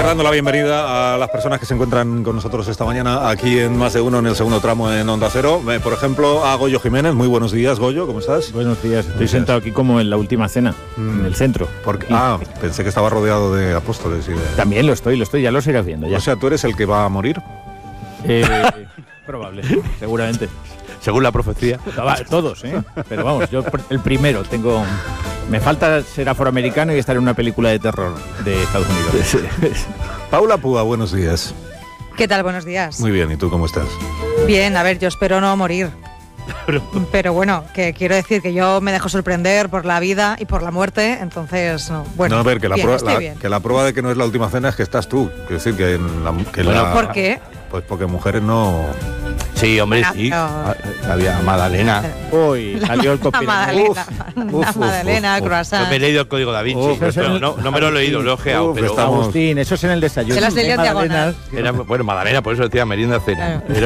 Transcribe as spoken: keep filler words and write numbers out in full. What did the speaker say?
Empezar dando la bienvenida a las personas que se encuentran con nosotros esta mañana aquí en Más de Uno, en el segundo tramo en Onda Cero. Eh, por ejemplo, a Goyo Jiménez. Muy buenos días, Goyo, ¿cómo estás? Buenos días, estoy Buenos sentado aquí como en la última cena, Mm. en el centro. Porque, ah, pensé que estaba rodeado de apóstoles y de... También lo estoy, lo estoy, ya lo irás viendo. Ya. O sea, ¿tú eres el que va a morir? Eh, probable, seguramente. Según la profecía. Todos, ¿eh? Pero vamos, yo el primero tengo... Me falta ser afroamericano y estar en una película de terror de Estados Unidos. Paula Púa, buenos días. ¿Qué tal? Buenos días. Muy bien, ¿y tú cómo estás? Bien, a ver, yo espero no morir. Pero bueno, que quiero decir que yo me dejo sorprender por la vida y por la muerte, entonces, no, bueno, no, a ver, que la, bien, prueba, estoy la- bien. que la prueba de que no es la última cena es que estás tú. Quiero decir que en la... Que Bueno, la- ¿por qué? Pues porque mujeres no... Sí, hombre, Bueno, sí. pero- Ah, Había Magdalena. Uy, salió el Una copia. magdalena, una uf, uf, magdalena, uf, uf. croissant. Yo me he leído el Código Da Vinci. Uf, pero eso es no, el- no, no me lo he leído, lo he ojeado. Uf, Pero estamos- Agustín, eso es en el desayuno. Se las leí en Magdalenas. diagonal. era, bueno, Magdalena, por eso decía merienda cena. Claro.